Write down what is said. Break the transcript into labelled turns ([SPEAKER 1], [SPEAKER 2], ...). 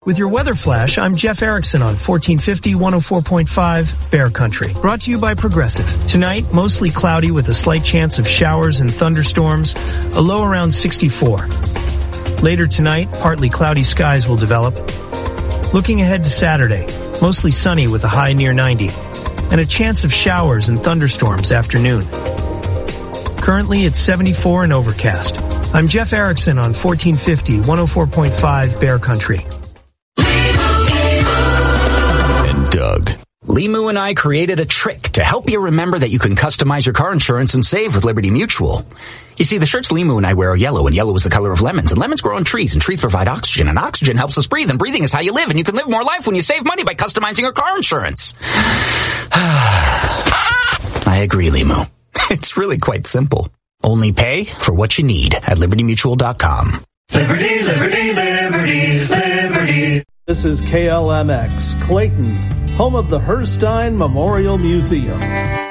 [SPEAKER 1] With your weather flash, I'm Jeff Erickson on 1450 104.5 Bear Country. Brought to you by Progressive. Tonight, mostly cloudy with a slight chance of showers and thunderstorms, a low around 64. Later tonight, partly cloudy skies will develop. Looking ahead to Saturday, mostly sunny with a high near 90, and a chance of showers and thunderstorms afternoon. Currently, it's 74 and overcast. I'm Jeff Erickson on 1450 104.5 Bear Country.
[SPEAKER 2] Doug. Limu and I created a trick to help you remember that you can customize your car insurance and save with Liberty Mutual. You see, the shirts Limu and I wear are yellow, and yellow is the color of lemons, and lemons grow on trees, and trees provide oxygen, and oxygen helps us breathe, and breathing is how you live, and you can live more life when you save money by customizing your car insurance. I agree, Limu. It's really quite simple. Only pay for what you need at libertymutual.com.
[SPEAKER 3] Liberty, liberty, liberty, liberty.
[SPEAKER 4] This is KLMX, Clayton, home of the Herstein Memorial Museum.